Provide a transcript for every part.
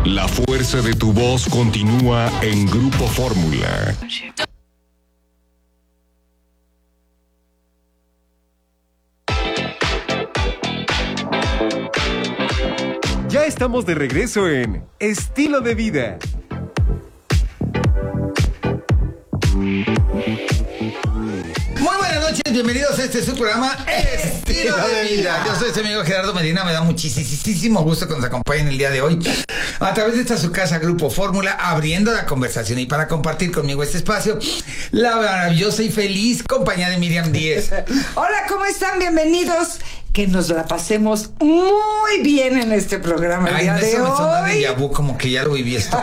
La fuerza de tu voz continúa en Grupo Fórmula. Ya estamos de regreso en Estilo de Vida. Muy buenas noches, bienvenidos a este su programa Estilo de Vida. Yo soy su amigo Gerardo Medina, me da muchísimo gusto que nos acompañen el día de hoy a través de esta su casa Grupo Fórmula, abriendo la conversación y para compartir conmigo este espacio, la maravillosa y feliz compañía de Miriam Díez. Hola, ¿cómo están? Bienvenidos. Que nos la pasemos muy bien en este programa el día de eso me suena hoy. de vu, como que ya lo viví esto.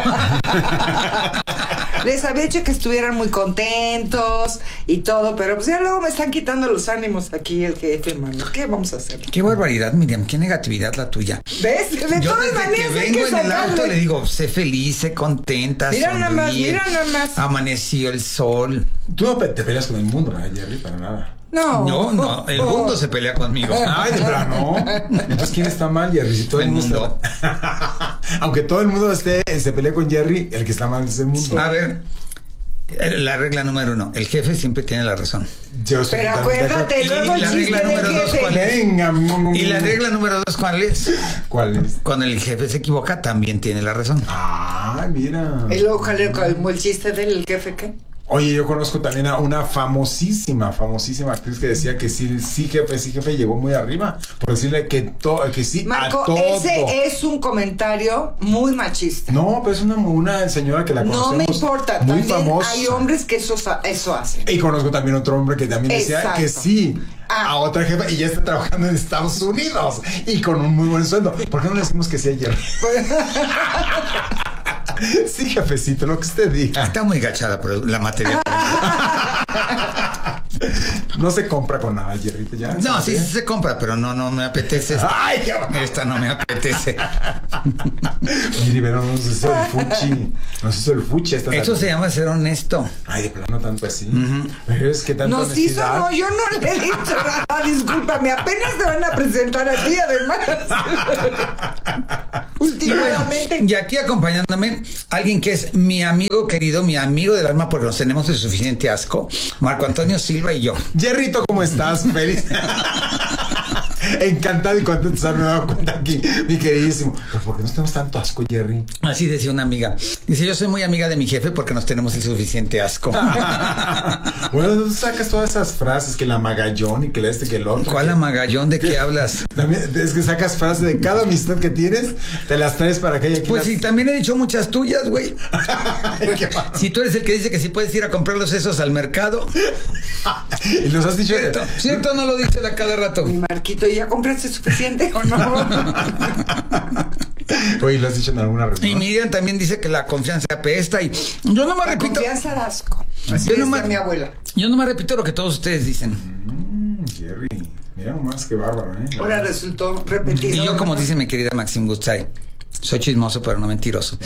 Les había dicho que estuvieran muy contentos y todo, pero pues ya luego me están quitando los ánimos aquí el jefe, hermano. ¿Qué vamos a hacer? Qué barbaridad, Miriam, qué negatividad la tuya. ¿Ves? De Yo todas desde maneras que hay vengo que en el auto sacarle. le digo, sé feliz, sé contenta, Mira nada más, sonríe. mira nada más. Amaneció el sol. Tú no te peleas con el mundo, ¿no, Jerry? Para nada. No, el mundo se pelea conmigo. Ay, de plano. Entonces, ¿quién está mal, Jerry? Si todo El mundo. Aunque todo el mundo se pelea con Jerry, el que está mal es el mundo. A ver, la regla número 1, el jefe siempre tiene la razón. Yo estoy Pero totalmente de acuérdate, acuerdo. luego el la chiste regla del número 2, jefe. ¿cuál es? Venga, Y la regla número 2, ¿cuál es? ¿Cuál es? Cuando el jefe se equivoca, también tiene la razón. Ah, mira. Y luego, como el chiste del jefe, ¿qué? Oye, yo conozco también a una famosísima actriz que decía que sí, jefe, llegó muy arriba. Por decirle que sí Marco, a todo. ese es un comentario muy machista. No, pero es una señora que la conocemos. No me importa, muy también famosa. hay hombres que eso hacen. Y conozco también otro hombre que también decía Exacto. que sí a otra jefa y ya está trabajando en Estados Unidos y con un muy buen sueldo. ¿Por qué no le decimos que sí ayer? Sí, jefecito, lo que usted diga. Está muy gachada por la materia. No se compra con nada, Jerry. ¿Ya? No, sí se compra, pero no me apetece esta. Ay, qué va. Esta no me apetece. Miri, pero nos hizo el fuchi. Nos hizo el fuchi. Eso se llama ser honesto. Ay, de plano tanto así. Pero es que tanto Nos hizo, honestidad. no, yo no le he dicho nada, discúlpame, apenas te van a presentar a ti, además. Últimamente. Y aquí acompañándome, alguien que es mi amigo querido, mi amigo del alma, porque nos tenemos de suficiente asco, Marco Antonio Silva y yo. Jerrito, ¿cómo estás? Feliz. Encantado y contento de haberme dado cuenta aquí, mi queridísimo. Pero ¿por qué nos tenemos tanto asco, Jerry? Así decía una amiga. Dice, yo soy muy amiga de mi jefe porque nos tenemos el suficiente asco. Bueno, tú sacas todas esas frases, que la magallón y que la que el otro. ¿Cuál amagallón? ¿De qué hablas? También es que sacas frases de cada amistad que tienes, te las traes para que haya aquí. Pues sí, también he dicho muchas tuyas, güey. ¿Qué pasa? Si tú eres el que dice que sí puedes ir a comprar los esos al mercado. Y nos has dicho. ¿Cierto? No lo dice a cada rato. Mi Marquito, ¿ya compraste suficiente o no? Oye, lo has dicho en alguna reunión. Y Miriam también dice que la confianza apesta y yo no me La repito. confianza da asco. Así Yo decía nomás- mi abuela. Yo no me repito lo que todos ustedes dicen. Jerry, mira nomás que bárbaro, ¿eh? Ahora resultó repetido. Y yo, como dice mi querida Maxim Gutzai, soy chismoso pero no mentiroso.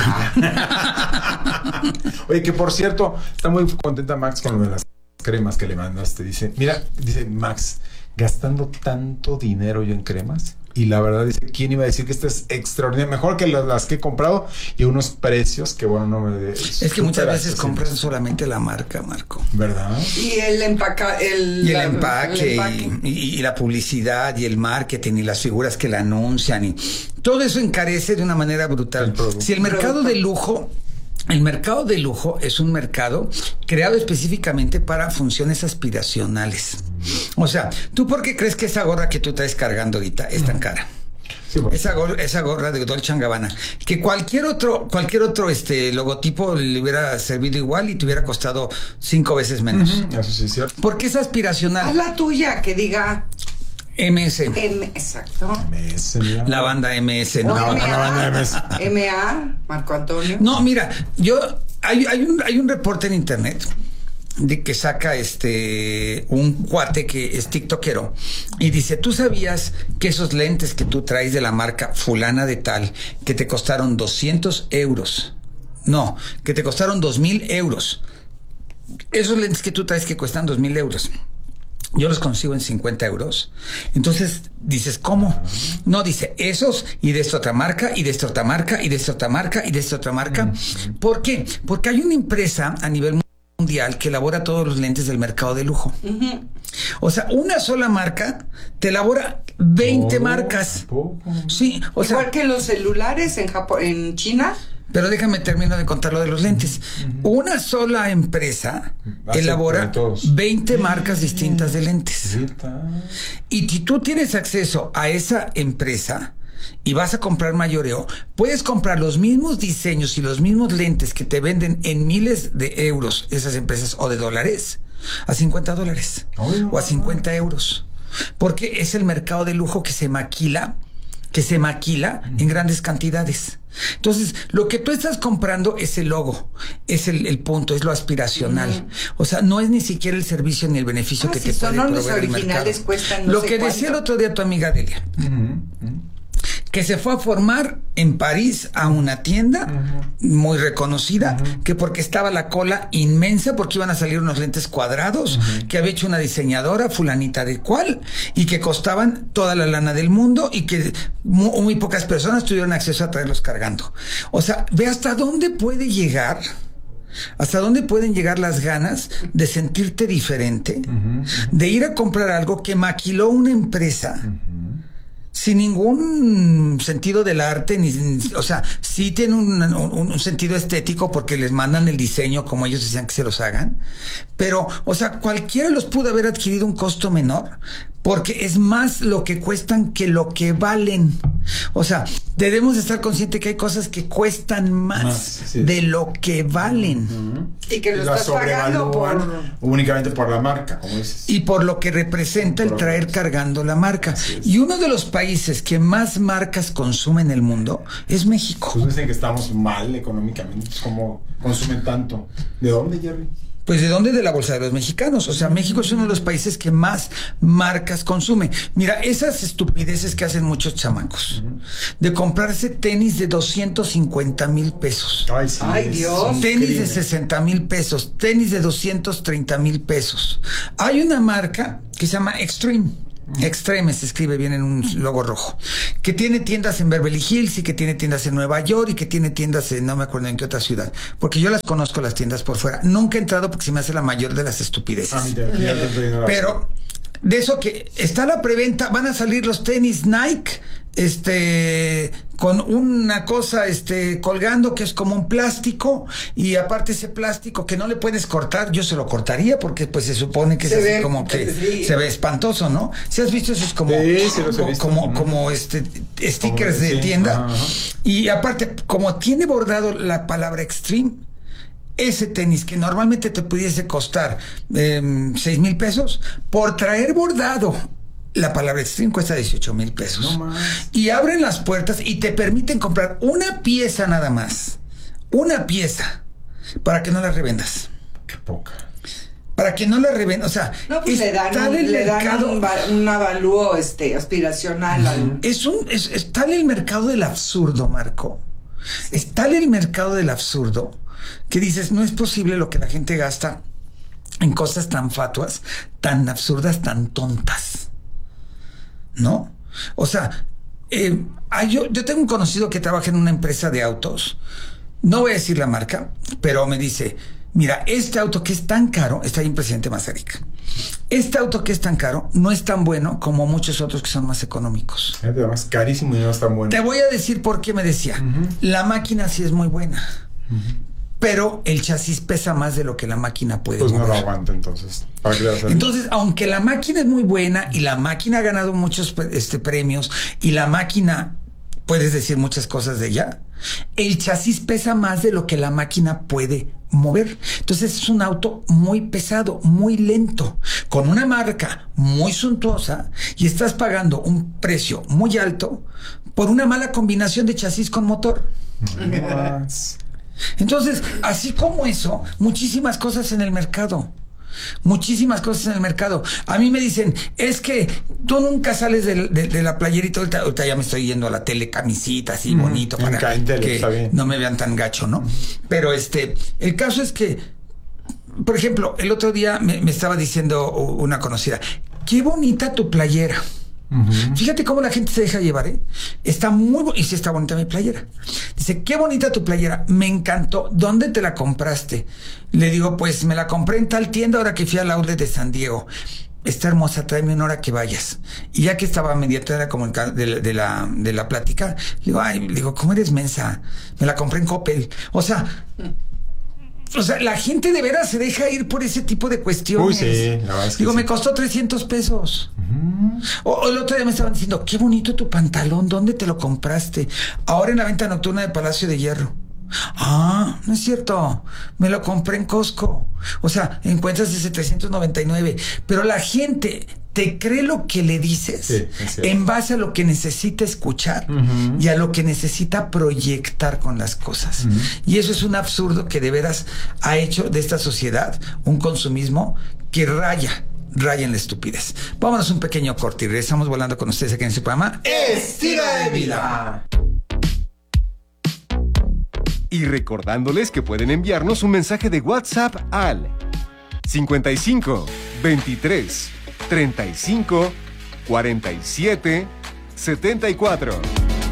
Oye, que por cierto, está muy contenta Max con lo de las cremas que le mandaste. Dice Max, gastando tanto dinero yo en cremas. Y la verdad dice, ¿quién iba a decir que esto es extraordinario? Mejor que las que he comprado y unos precios que bueno, no me... Es que muchas veces compran solamente la marca, Marco. ¿Verdad? Y el empaque, Y el empaque, y la publicidad, y el marketing, y las figuras que la anuncian, y todo eso encarece de una manera brutal. Si el mercado de lujo... El mercado de lujo es un mercado creado específicamente para funciones aspiracionales. O sea, ¿tú por qué crees que esa gorra que tú traes cargando ahorita es tan cara? Sí, bueno. Esa gorra de Dolce & Gabbana, que cualquier otro logotipo le hubiera servido igual y te hubiera costado 5 veces menos. Eso sí es cierto. Porque es aspiracional. Haz la tuya, que diga MS. exacto. Mira. La banda MS, ¿no? O la banda MS. MA, Marco Antonio. No, mira, hay un reporte en internet de que saca un cuate que es tiktokero y dice, ¿tú sabías que esos lentes que tú traes de la marca fulana de tal, que te costaron 200 euros? No, que te costaron 2,000 euros. Esos lentes que tú traes que cuestan 2,000 euros. yo los consigo en 50 euros. Entonces dices, ¿cómo? No, dice esos y de esta otra marca y de esta otra marca y de esta otra marca y de esta otra marca. ¿Por qué? Porque hay una empresa a nivel mundial que elabora todos los lentes del mercado de lujo. O sea, una sola marca te elabora 20 marcas. Sí, o sea, igual que los celulares en Japón, en China. Pero déjame terminar de contar lo de los lentes. Una sola empresa elabora 20 marcas distintas de lentes. Y si tú tienes acceso a esa empresa y vas a comprar mayoreo, puedes comprar los mismos diseños y los mismos lentes que te venden en miles de euros esas empresas o de dólares a $50 o a 50 euros. Porque es el mercado de lujo que se maquila en grandes cantidades. Entonces, lo que tú estás comprando es el logo, es el punto, es lo aspiracional. O sea, no es ni siquiera el servicio ni el beneficio que te puede proveer los originales el mercado. cuestan no lo sé que cuánto. decía el otro día tu amiga Delia, que se fue a formar en París a una tienda muy reconocida, que porque estaba la cola inmensa, porque iban a salir unos lentes cuadrados, que había hecho una diseñadora fulanita de cual, y que costaban toda la lana del mundo, y que muy pocas personas tuvieron acceso a traerlos cargando. O sea, ve hasta dónde puede llegar. ¿Hasta dónde pueden llegar las ganas de sentirte diferente? De ir a comprar algo que maquiló una empresa sin ningún sentido del arte, o sea, sí tiene un sentido estético porque les mandan el diseño como ellos decían que se los hagan, pero, o sea, cualquiera los pudo haber adquirido un costo menor, porque es más lo que cuestan que lo que valen. O sea, debemos estar conscientes que hay cosas que cuestan más de lo que valen. Y que lo estás pagando únicamente por la marca, como dices. Y por lo que representa el traer cargando la marca. Y uno de los países que más marcas consume en el mundo es México. Pues dicen que estamos mal económicamente, pues como consumen tanto. ¿De dónde, Jerry? Pues ¿de dónde? De la bolsa de los mexicanos. O sea, México es uno de los países que más marcas consume. Mira, esas estupideces que hacen muchos chamacos, de comprarse tenis de 250,000 pesos. Ay, sí. Ay, Dios. Tenis de 60,000 pesos, tenis de 230,000 pesos. Hay una marca que se llama Extreme. Extreme se escribe bien en un logo rojo, que tiene tiendas en Beverly Hills y que tiene tiendas en Nueva York y que tiene tiendas en no me acuerdo en qué otra ciudad, porque yo las conozco las tiendas por fuera. Nunca he entrado porque se me hace la mayor de las estupideces. Pero de eso que está la preventa, van a salir los tenis Nike, con una cosa, colgando que es como un plástico, y aparte ese plástico que no le puedes cortar, yo se lo cortaría porque pues se supone que se ve como que se ve espantoso, ¿no? ¿Si has visto esos como stickers de tienda? Y aparte, como tiene bordado la palabra Extreme, ese tenis que normalmente te pudiese costar 6,000 pesos, por traer bordado la palabra Extreme cuesta 18,000 pesos. No más. Y abren las puertas y te permiten comprar una pieza nada más. Una pieza. Para que no la revendas. Qué poca. Para que no la revendas. O sea, no, pues le dan un avalúo aspiracional. Es tal el mercado del absurdo, Marco. Es tal el mercado del absurdo que dices, no es posible lo que la gente gasta en cosas tan fatuas, tan absurdas, tan tontas. ¿No? O sea, yo tengo un conocido que trabaja en una empresa de autos. No voy a decir la marca, pero me dice, mira, este auto que es tan caro, está ahí en Presidente Mazarik. Este auto que es tan caro no es tan bueno como muchos otros que son más económicos. Además, carísimo y no es tan bueno. Te voy a decir por qué me decía. La máquina sí es muy buena. Pero el chasis pesa más de lo que la máquina puede mover. Pues no lo aguanta entonces. ¿Para qué le vas a hacer? Entonces, aunque la máquina es muy buena y la máquina ha ganado muchos premios y la máquina, puedes decir muchas cosas de ella, el chasis pesa más de lo que la máquina puede mover. Entonces es un auto muy pesado, muy lento, con una marca muy suntuosa, y estás pagando un precio muy alto por una mala combinación de chasis con motor. Entonces, así como eso, muchísimas cosas en el mercado. Muchísimas cosas en el mercado. A mí me dicen, es que tú nunca sales de la playerita. Ahorita ya me estoy yendo a la tele, camisita así bonito, para que no me vean tan gacho, ¿no? Pero el caso es que por ejemplo, el otro día me estaba diciendo una conocida, qué bonita tu playera. Fíjate cómo la gente se deja llevar, ¿eh? Está y sí está bonita mi playera. Dice, qué bonita tu playera, me encantó. ¿Dónde te la compraste? Le digo, pues me la compré en tal tienda ahora que fui al outlet de San Diego. Está hermosa, tráeme una hora que vayas. Y ya que estaba media hora como de la plática, le digo, ¿cómo eres mensa? Me la compré en Coppel. O sea, la gente de veras se deja ir por ese tipo de cuestiones. Uy, sí, la verdad es que digo, sí. me costó $300. O el otro día me estaban diciendo, qué bonito tu pantalón, ¿dónde te lo compraste? Ahora en la venta nocturna de Palacio de Hierro. Ah, no es cierto, me lo compré en Costco. O sea, encuentras ese $399. Pero la gente te cree lo que le dices en base a lo que necesita escuchar y a lo que necesita proyectar con las cosas. Y eso es un absurdo que de veras ha hecho de esta sociedad un consumismo que raya en la estupidez. Vámonos un pequeño corte y regresamos volando con ustedes aquí en este programa Estilo de Vida. Y recordándoles que pueden enviarnos un mensaje de WhatsApp al 55 23 35 47 74.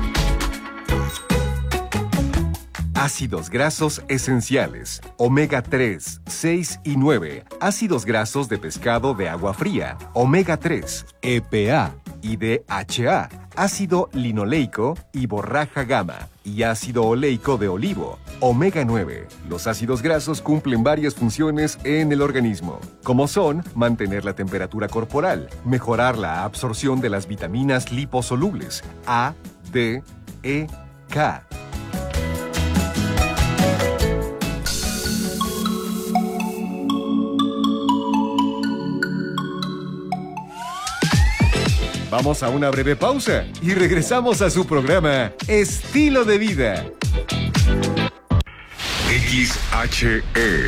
Ácidos grasos esenciales, omega 3, 6 y 9, ácidos grasos de pescado de agua fría, omega 3, EPA y DHA, ácido linoleico y borraja gamma, y ácido oleico de olivo, omega 9. Los ácidos grasos cumplen varias funciones en el organismo, como son mantener la temperatura corporal, mejorar la absorción de las vitaminas liposolubles A, D, E, K. Vamos a una breve pausa y regresamos a su programa Estilo de Vida. XHE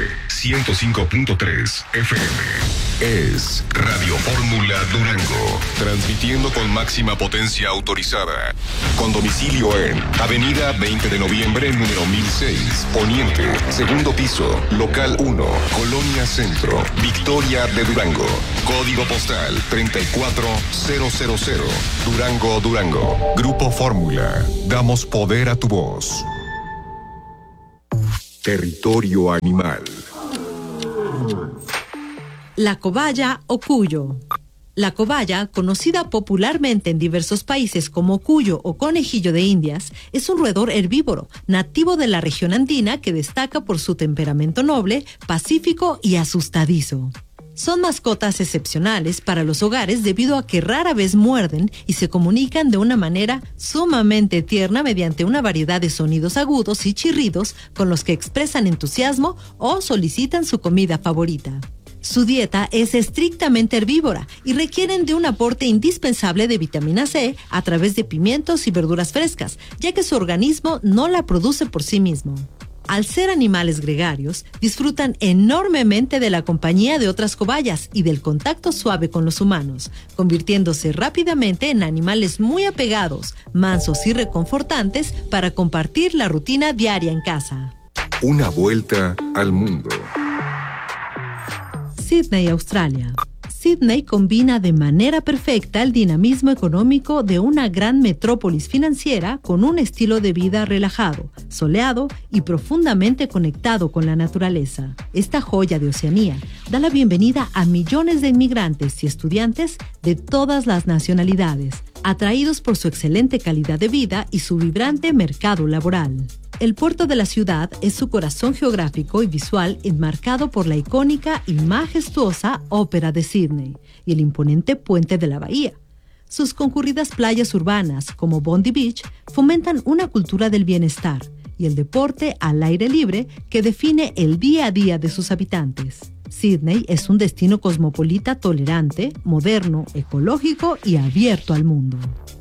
105.3 FM es Radio Fórmula Durango, transmitiendo con máxima potencia autorizada, con domicilio en Avenida 20 de Noviembre, número 1006, Poniente, segundo piso, local 1, Colonia Centro, Victoria de Durango, código postal 34000, Durango, Durango. Grupo Fórmula, damos poder a tu voz. Territorio animal. La cobaya o cuyo. La cobaya, conocida popularmente en diversos países como cuyo o conejillo de Indias, es un roedor herbívoro, nativo de la región andina que destaca por su temperamento noble, pacífico y asustadizo. Son mascotas excepcionales para los hogares debido a que rara vez muerden y se comunican de una manera sumamente tierna mediante una variedad de sonidos agudos y chirridos con los que expresan entusiasmo o solicitan su comida favorita. Su dieta es estrictamente herbívora y requieren de un aporte indispensable de vitamina C a través de pimientos y verduras frescas, ya que su organismo no la produce por sí mismo. Al ser animales gregarios, disfrutan enormemente de la compañía de otras cobayas y del contacto suave con los humanos, convirtiéndose rápidamente en animales muy apegados, mansos y reconfortantes para compartir la rutina diaria en casa. Una vuelta al mundo. Sídney, Australia. Sídney combina de manera perfecta el dinamismo económico de una gran metrópolis financiera con un estilo de vida relajado, soleado y profundamente conectado con la naturaleza. Esta joya de Oceanía da la bienvenida a millones de inmigrantes y estudiantes de todas las nacionalidades, atraídos por su excelente calidad de vida y su vibrante mercado laboral. El puerto de la ciudad es su corazón geográfico y visual enmarcado por la icónica y majestuosa Ópera de Sídney y el imponente puente de la bahía. Sus concurridas playas urbanas, como Bondi Beach, fomentan una cultura del bienestar y el deporte al aire libre que define el día a día de sus habitantes. Sídney es un destino cosmopolita tolerante, moderno, ecológico y abierto al mundo.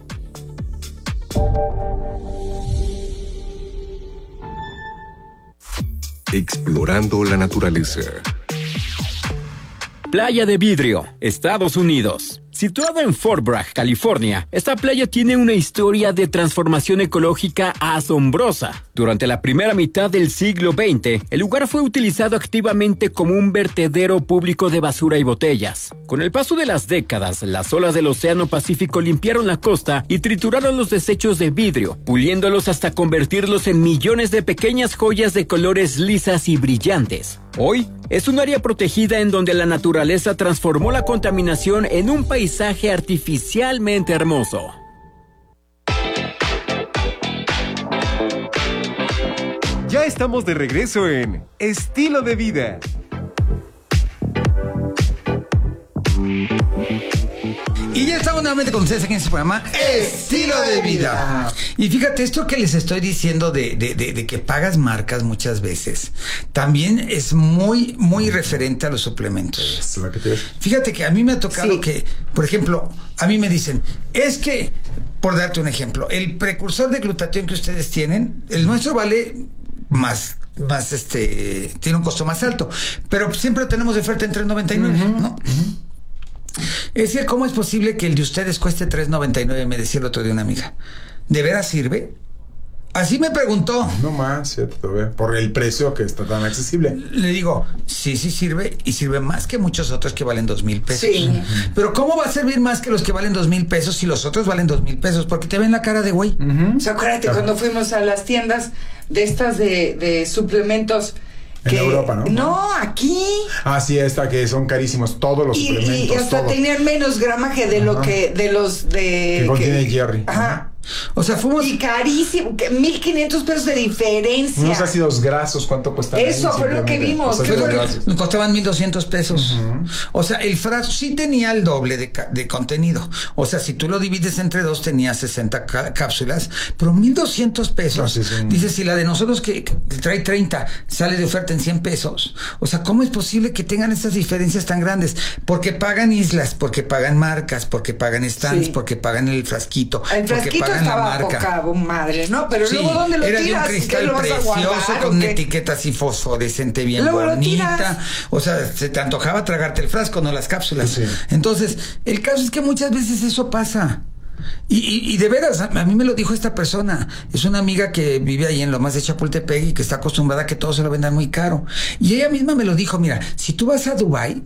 Explorando la naturaleza. Playa de Vidrio, Estados Unidos. Situada en Fort Bragg, California, esta playa tiene una historia de transformación ecológica asombrosa. Durante la primera mitad del siglo XX, el lugar fue utilizado activamente como un vertedero público de basura y botellas. Con el paso de las décadas, las olas del Océano Pacífico limpiaron la costa y trituraron los desechos de vidrio, puliéndolos hasta convertirlos en millones de pequeñas joyas de colores lisas y brillantes. Hoy, es un área protegida en donde la naturaleza transformó la contaminación en un paisaje artificialmente hermoso. Ya estamos de regreso en Estilo de Vida. Y ya estamos nuevamente con ustedes aquí en este programa Estilo de Vida. Y fíjate, esto que les estoy diciendo de que pagas marcas muchas veces, también es muy, muy referente a los suplementos. Fíjate que a mí me ha tocado que, por ejemplo, a mí me dicen, es que, por darte un ejemplo, el precursor de glutatión que ustedes tienen, el nuestro vale más tiene un costo más alto, pero siempre lo tenemos de oferta en $3.99, ¿no? Es decir, ¿cómo es posible que el de ustedes cueste $3.99? Me decía el otro día una amiga. ¿De veras sirve? Así me preguntó. No más, por el precio que está tan accesible. Le digo, sí sirve, y sirve más que muchos otros que valen $2,000. Sí. Pero ¿cómo va a servir más que los que valen $2,000 si los otros valen $2,000? Porque te ven la cara de güey. O sea, acuérdate cuando fuimos a las tiendas de estas de suplementos. En Europa, ¿no? No, aquí. Ah, sí, esta que son carísimos todos los suplementos. Y hasta todo. tenían menos gramaje de lo que de los de que contiene Jerry. Ajá. O sea, fuimos... Y carísimo, $1,500 de diferencia. Unos ácidos grasos, ¿cuánto cuestan? Eso fue lo que vimos. Nos costaban $1,200. O sea, el frasco sí tenía el doble de contenido. O sea, si tú lo divides entre dos, tenía 60 cápsulas, pero $1,200. No, sí. Dices, si la de nosotros que trae 30 sale de oferta en $100. O sea, ¿cómo es posible que tengan estas diferencias tan grandes? Porque pagan islas, porque pagan marcas, porque pagan stands, porque pagan el frasquito. El frasquito estaba poca madre, ¿no? Pero luego, ¿dónde lo tiras? Era de un cristal precioso con una etiqueta así fosforescente bien luego bonita. O sea, se te antojaba tragarte el frasco, no las cápsulas. Sí. Entonces, el caso es que muchas veces eso pasa. Y de veras, a mí me lo dijo esta persona. Es una amiga que vive ahí en Lomas de Chapultepec y que está acostumbrada a que todo se lo vendan muy caro. Y ella misma me lo dijo, mira, si tú vas a Dubái...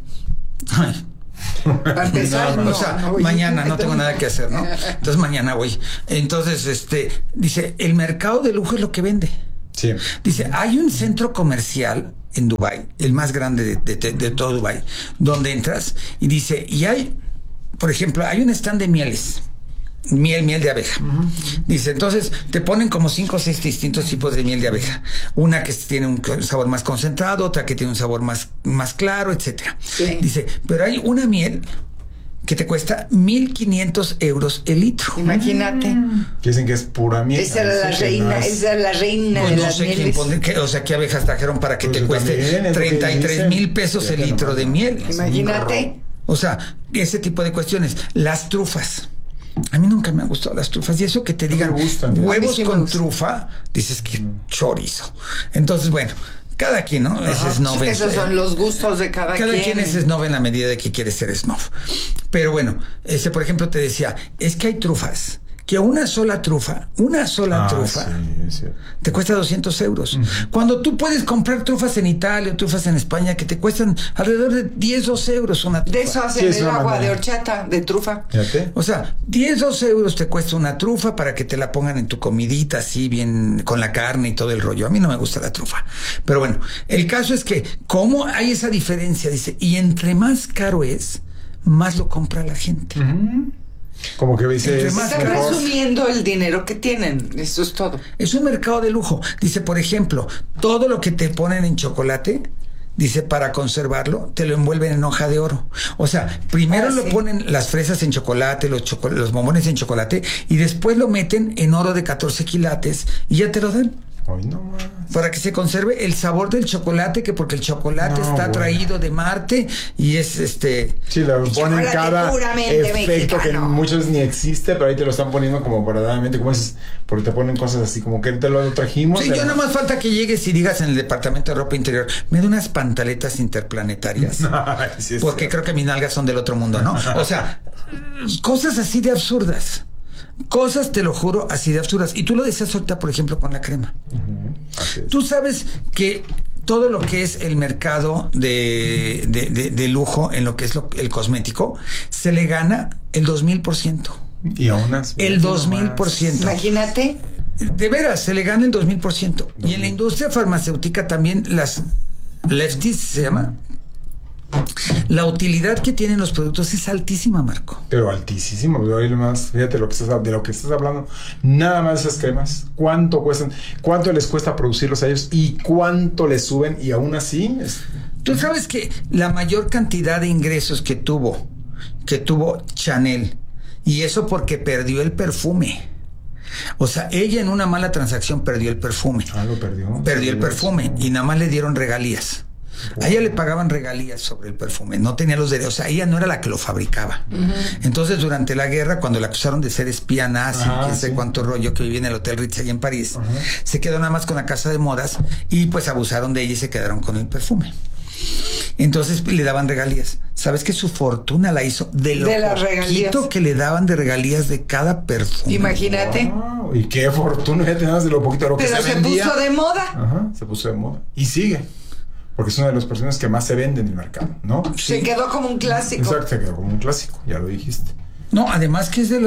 Para empezar, mañana no tengo nada que hacer, ¿no? Entonces mañana voy. Entonces, dice, el mercado de lujo es lo que vende. Sí. Dice, hay un centro comercial en Dubái, el más grande de todo Dubái, donde entras y dice, y hay, por ejemplo, hay un stand de mieles. Miel de abeja. Dice, entonces te ponen como 5 o 6 distintos tipos de miel de abeja. Una que tiene un sabor más concentrado, otra que tiene un sabor más claro, etcétera. Sí. Dice, pero hay una miel que te cuesta €1,500 el litro. Imagínate. Que dicen que es pura miel. Esa era la reina pues de no las sé mieles. O sea, ¿qué abejas trajeron para que te cueste $33,000 el litro de miel? Imagínate. O sea, ese tipo de cuestiones. Las trufas. A mí nunca me han gustado las trufas. Y eso que te digan huevos con trufa, dices que chorizo. Entonces, bueno, cada quien, ¿no? Es snob. Esos son los gustos de cada quien. Cada quien es snob en la medida de que quiere ser snob. Pero bueno, por ejemplo, te decía, es que hay trufas que una sola trufa te cuesta €200. Cuando tú puedes comprar trufas en Italia o trufas en España que te cuestan alrededor de €10 una trufa. De eso hacen el agua de horchata, de trufa. Fíjate. O sea, €10 te cuesta una trufa para que te la pongan en tu comidita así bien con la carne y todo el rollo. A mí no me gusta la trufa. Pero bueno, el caso es que ¿cómo hay esa diferencia? Dice, y entre más caro es, más lo compra la gente. Como que dice, están resumiendo el dinero que tienen. Eso es todo. Es un mercado de lujo. Dice, por ejemplo, todo lo que te ponen en chocolate, dice, para conservarlo, te lo envuelven en hoja de oro. O sea, primero lo ponen las fresas en chocolate, los bombones en chocolate, y después lo meten en oro de 14 quilates y ya te lo dan. Hoy no más. Para que se conserve el sabor del chocolate, que porque el chocolate está traído de Marte y es Sí, le ponen cada efecto que muchos ni existe, pero ahí te lo están poniendo como verdaderamente, como es, porque te ponen cosas así como que te lo trajimos. Sí, ya nada más falta que llegues y digas en el departamento de ropa interior, me da unas pantaletas interplanetarias. Sí, porque creo que mis nalgas son del otro mundo, ¿no? O sea, cosas así de absurdas. Cosas, te lo juro, así de absurdas. Y tú lo decías ahorita, por ejemplo, con la crema. Tú sabes que todo lo que es el mercado de lujo, en lo que es el cosmético, se le gana el 2000%. Y aún así. El 2000%. Imagínate. De veras, se le gana el 2000%. Y en la industria farmacéutica también las lefties, se llama. La utilidad que tienen los productos es altísima, Marco. Pero altísimo. Fíjate de lo que estás hablando. Nada más esas cremas. ¿Cuánto cuestan? ¿Cuánto les cuesta producirlos a ellos? ¿Y cuánto les suben? Y aún así... Tú sabes que la mayor cantidad de ingresos que tuvo Chanel, y eso porque perdió el perfume. O sea, ella en una mala transacción perdió el perfume. Lo perdió. Perdió el perfume y nada más le dieron regalías. A ella le pagaban regalías sobre el perfume, no tenía los derechos, o sea, ella no era la que lo fabricaba. Entonces, durante la guerra, cuando la acusaron de ser espía nazi, quién sé cuánto rollo, que vivía en el Hotel Ritz allá en París, se quedó nada más con la casa de modas y pues abusaron de ella y se quedaron con el perfume. Entonces le daban regalías. ¿Sabes que su fortuna la hizo de lo poquito que le daban de regalías de cada perfume? Imagínate. Wow, y qué fortuna ya tenías de lo poquito de lo que se vendía. Pero se puso de moda. Se puso de moda. Y sigue. Porque es una de las personas que más se vende en el mercado, ¿no? Sí. Se quedó como un clásico. Exacto, se quedó como un clásico, ya lo dijiste. No, además que es de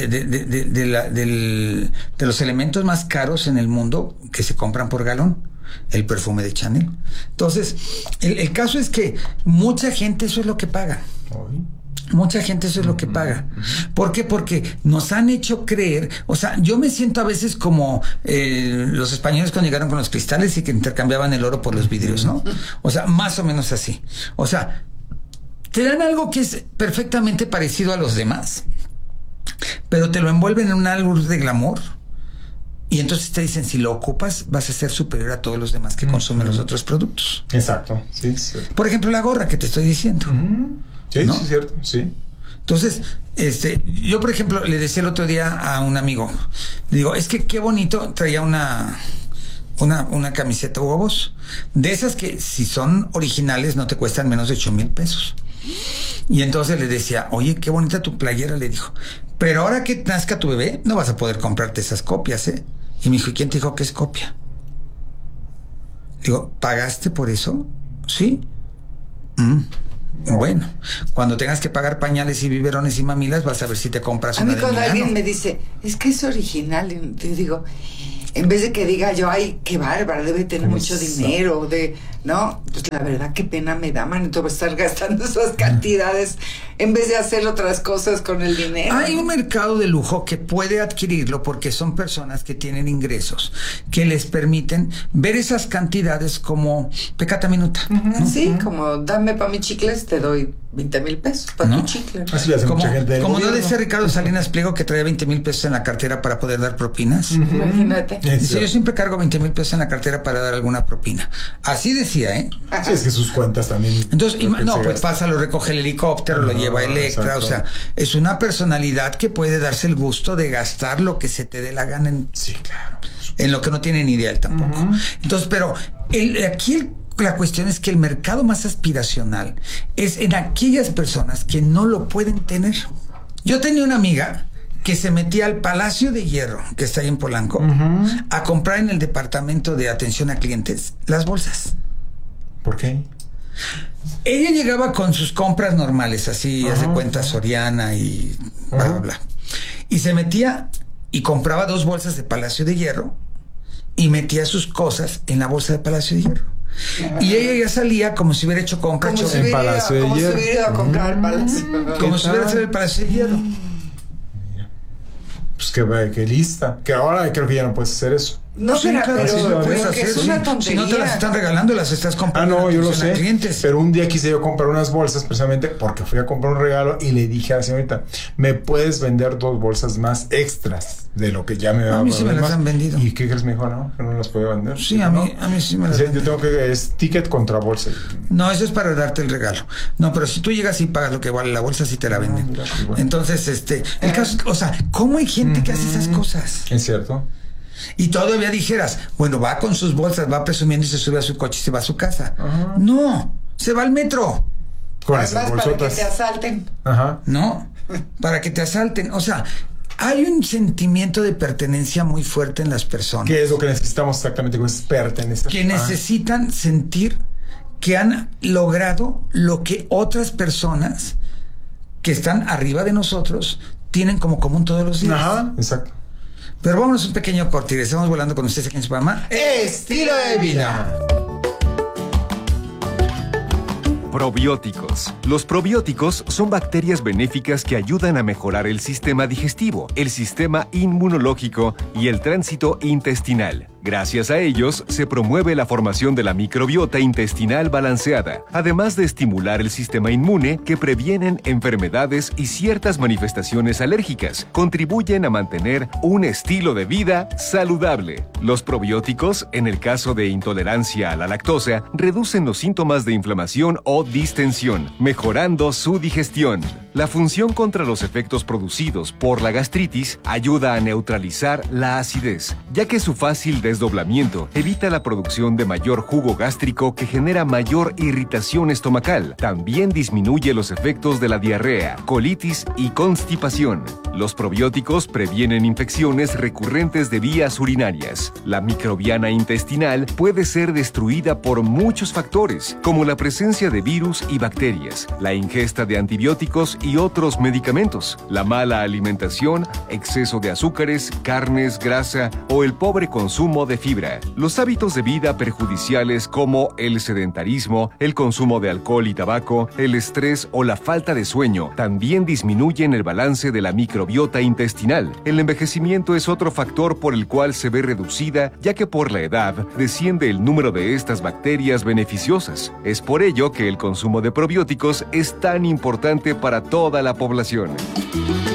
los elementos más caros en el mundo que se compran por galón, el perfume de Chanel. Entonces, el caso es que mucha gente eso es lo que paga. Mucha gente eso es lo que paga. ¿Por qué? Porque nos han hecho creer, o sea, yo me siento a veces como los españoles cuando llegaron con los cristales y que intercambiaban el oro por los vidrios, ¿no? O sea, más o menos así. O sea, te dan algo que es perfectamente parecido a los demás, pero te lo envuelven en un algo de glamour. Y entonces te dicen, si lo ocupas, vas a ser superior a todos los demás que consumen los otros productos. Exacto, sí. Por ejemplo, la gorra que te estoy diciendo. Sí, ¿no? sí, es cierto, sí. Entonces, yo por ejemplo le decía el otro día a un amigo, le digo, es que qué bonito, traía una camiseta Hugo Boss, de esas que si son originales no te cuestan menos de 8,000 pesos. Y entonces le decía, oye, qué bonita tu playera, le dijo, pero ahora que nazca tu bebé no vas a poder comprarte esas copias, ¿eh? Y me dijo, ¿y quién te dijo que es copia? Digo, ¿pagaste por eso? Sí. Bueno, cuando tengas que pagar pañales y biberones y mamilas, vas a ver si te compras una de Milano. A mí cuando alguien me dice, es que es original, yo digo, en vez de que diga yo, ay, qué bárbara, debe tener mucho dinero, ¿no? Pues la verdad, qué pena me da, manito, estar gastando esas cantidades en vez de hacer otras cosas con el dinero. Hay un mercado de lujo que puede adquirirlo porque son personas que tienen ingresos que les permiten ver esas cantidades como pecata minuta, ¿no? Sí, como dame para mis chicles, te doy 20,000 pesos para tu chicle. Así le hace mucha gente. Como no decía Ricardo Salinas Pliego que traía 20,000 pesos en la cartera para poder dar propinas. Imagínate. Dice, yo siempre cargo 20,000 pesos en la cartera para dar alguna propina. Así decía, ¿eh? Sí, es que sus cuentas también. Entonces, pues pasa, lo recoge el helicóptero, lo lleva Electra, exacto. O sea, es una personalidad que puede darse el gusto de gastar lo que se te dé la gana en lo que no tiene ni idea él tampoco. Entonces, pero la cuestión es que el mercado más aspiracional es en aquellas personas que no lo pueden tener. Yo tenía una amiga que se metía al Palacio de Hierro, que está ahí en Polanco, a comprar en el departamento de atención a clientes las bolsas. ¿Por qué? Ella llegaba con sus compras normales, así, hace cuenta Soriana y bla, bla, bla. Y se metía y compraba 2 bolsas de Palacio de Hierro y metía sus cosas en la bolsa de Palacio de Hierro. Y ella ya salía como si hubiera hecho compra en Palacio de Hierro. Como si hubiera ido a comprar al Palacio. Como si hubiera sido el Palacio de Hierro. Pues qué lista. Que ahora creo que ya no puedes hacer eso. No, sí, pero sí lo puedes hacer, es una tontería. Si no te las están regalando, las estás comprando. Ah, no, yo lo sé. Clientes. Pero un día quise yo comprar unas bolsas precisamente porque fui a comprar un regalo y le dije a la señorita, ¿me puedes vender 2 bolsas más extras de lo que ya me va a mí sí me las han vendido. ¿Y qué crees? Me dijo, no no las puede vender. Sí, a mí sí me las venden. Yo tengo que, es ticket contra bolsa. No, eso es para darte el regalo. No, pero si tú llegas y pagas lo que vale la bolsa, sí te la venden. Mira, bueno. Entonces, el caso, o sea, ¿cómo hay gente que hace esas cosas? Es cierto. Y todavía dijeras, bueno, va con sus bolsas, va presumiendo y se sube a su coche y se va a su casa. No, se va al metro. Con esas bolsotas. Para que te asalten. No, para que te asalten. O sea, hay un sentimiento de pertenencia muy fuerte en las personas. ¿Qué es lo que necesitamos exactamente? Es pertenecer. Que necesitan sentir que han logrado lo que otras personas que están arriba de nosotros tienen como común todos los días. Exacto. Pero vámonos un pequeño corte y estamos volando con ustedes aquí en su programa Estilo de Vida. Probióticos. Los probióticos son bacterias benéficas que ayudan a mejorar el sistema digestivo, el sistema inmunológico y el tránsito intestinal. Gracias a ellos, se promueve la formación de la microbiota intestinal balanceada, además de estimular el sistema inmune que previenen enfermedades y ciertas manifestaciones alérgicas. Contribuyen a mantener un estilo de vida saludable. Los probióticos, en el caso de intolerancia a la lactosa, reducen los síntomas de inflamación o distensión, mejorando su digestión. La función contra los efectos producidos por la gastritis ayuda a neutralizar la acidez, ya que su fácil desdoblamiento evita la producción de mayor jugo gástrico que genera mayor irritación estomacal. También disminuye los efectos de la diarrea, colitis y constipación. Los probióticos previenen infecciones recurrentes de vías urinarias. La microbiana intestinal puede ser destruida por muchos factores, como la presencia de virus y bacterias, la ingesta de antibióticos y otros medicamentos, la mala alimentación, exceso de azúcares, carnes, grasa o el pobre consumo de fibra. Los hábitos de vida perjudiciales como el sedentarismo, el consumo de alcohol y tabaco, el estrés o la falta de sueño también disminuyen el balance de la microbiota intestinal. El envejecimiento es otro factor por el cual se ve reducida, ya que por la edad desciende el número de estas bacterias beneficiosas. Es por ello que el consumo de probióticos es tan importante para toda la población.